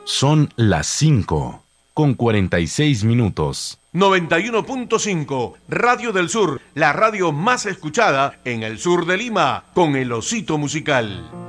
Son las 5:46. 91.5 Radio del Sur, la radio más escuchada en el sur de Lima, con el Osito Musical.